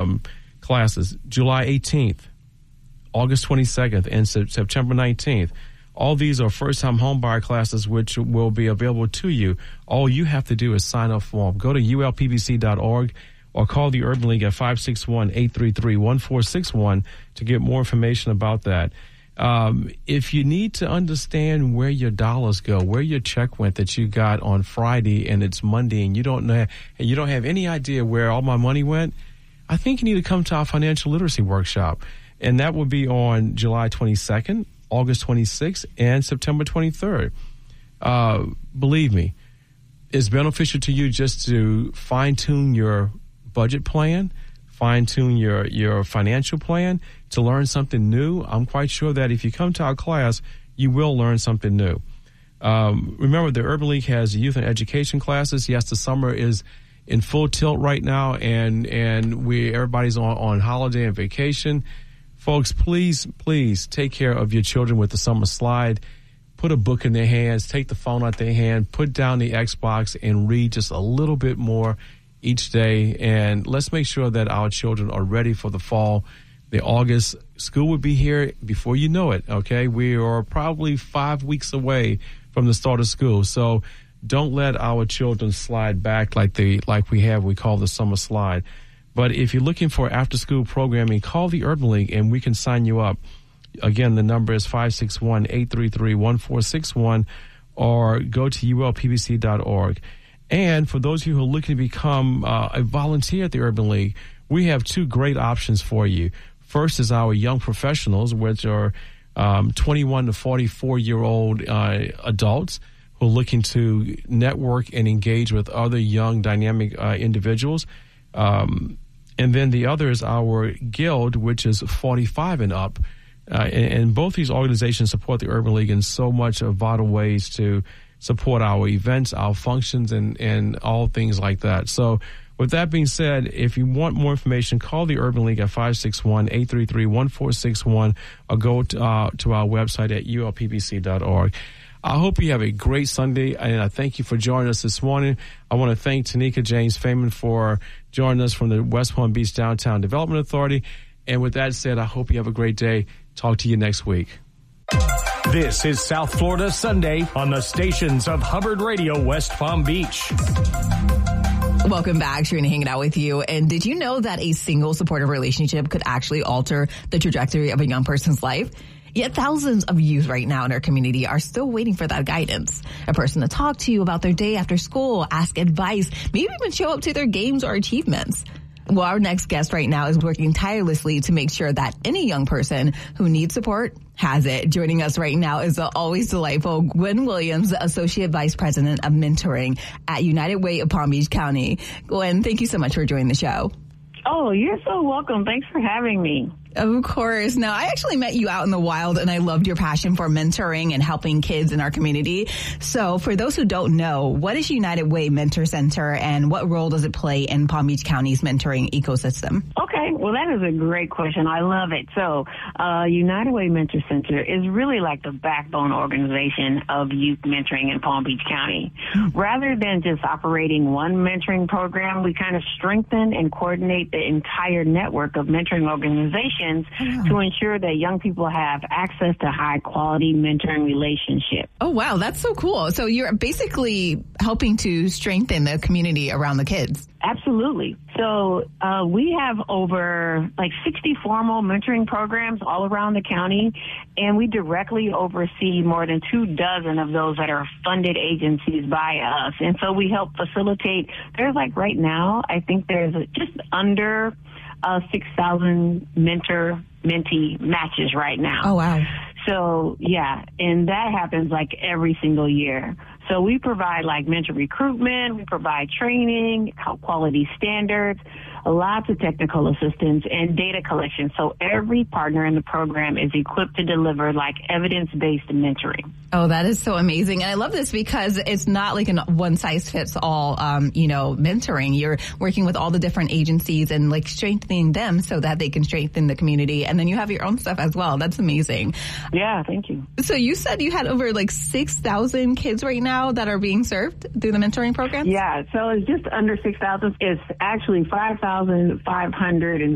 classes, July 18th, August 22nd, and September 19th. All these are first-time homebuyer classes which will be available to you. All you have to do is sign up for them. Go to ulpbc.org or call the Urban League at 561-833-1461 to get more information about that. If you need to understand where your dollars go, where your check went that you got on Friday and it's Monday and you don't know, and you don't have any idea where all my money went, I think you need to come to our financial literacy workshop. And that will be on July 22nd, August 26th, and September 23rd. Believe me, it's beneficial to you just to fine-tune your budget plan, fine-tune your financial plan, to learn something new. I'm quite sure that if you come to our class, you will learn something new. Remember, the Urban League has youth and education classes. Yes, the summer is in full tilt right now, and everybody's on holiday and vacation. Folks, please take care of your children with the summer slide. Put a book in their hands, take the phone out their hand, put down the Xbox, and read just a little bit more each day. And let's make sure that our children are ready for the fall. The August school will be here before you know it, okay? We are probably 5 weeks away from the start of school. So don't let our children slide back like we call the summer slide. But if you're looking for after-school programming, call the Urban League and we can sign you up. Again, the number is 561-833-1461 or go to ulpbc.org. And for those of you who are looking to become a volunteer at the Urban League, we have two great options for you. First is our young professionals, which are 21 to 44-year-old adults who are looking to network and engage with other young, dynamic individuals. And then the other is our guild, which is 45 and up. And both these organizations support the Urban League in so much of vital ways to support our events, our functions, and all things like that. So with that being said, if you want more information, call the Urban League at 561-833-1461 or go to our website at ulpbc.org. I hope you have a great Sunday, and I thank you for joining us this morning. I want to thank Tanika James Fayman for joining us from the West Palm Beach Downtown Development Authority. And with that said, I hope you have a great day. Talk to you next week. This is South Florida Sunday on the stations of Hubbard Radio West Palm Beach. Welcome back. Sharina hanging out with you. And did you know that a single supportive relationship could actually alter the trajectory of a young person's life? Yet thousands of youth right now in our community are still waiting for that guidance. A person to talk to about their day after school, ask advice, maybe even show up to their games or achievements. Well, our next guest right now is working tirelessly to make sure that any young person who needs support has it. Joining us right now is the always delightful Gwen Williams, the Associate Vice President of Mentoring at United Way of Palm Beach County. Gwen, thank you so much for joining the show. Oh, you're so welcome. Thanks for having me. Of course. Now, I actually met you out in the wild, and I loved your passion for mentoring and helping kids in our community. So for those who don't know, what is United Way Mentor Center, and what role does it play in Palm Beach County's mentoring ecosystem? Okay. Well, that is a great question. I love it. So United Way Mentor Center is really like the backbone organization of youth mentoring in Palm Beach County. Rather than just operating one mentoring program, we kind of strengthen and coordinate the entire network of mentoring organizations to ensure that young people have access to high-quality mentoring relationships. Oh, wow. That's so cool. So you're basically helping to strengthen the community around the kids. Absolutely. So we have over 60 formal mentoring programs all around the county, and we directly oversee more than 24 of those that are funded agencies by us. And so we help facilitate. There's right now, I think there's just under 6,000 mentee matches right now. Oh, wow. So, yeah, and that happens every single year. So we provide mentor recruitment, we provide training, quality standards, lots of technical assistance, and data collection. So every partner in the program is equipped to deliver evidence-based mentoring. Oh, that is so amazing. And I love this because it's not a one-size-fits-all, mentoring. You're working with all the different agencies and strengthening them so that they can strengthen the community. And then you have your own stuff as well. That's amazing. Yeah, thank you. So you said you had over 6,000 kids right now that are being served through the mentoring program? Yeah, so it's just under 6,000. It's actually 5,500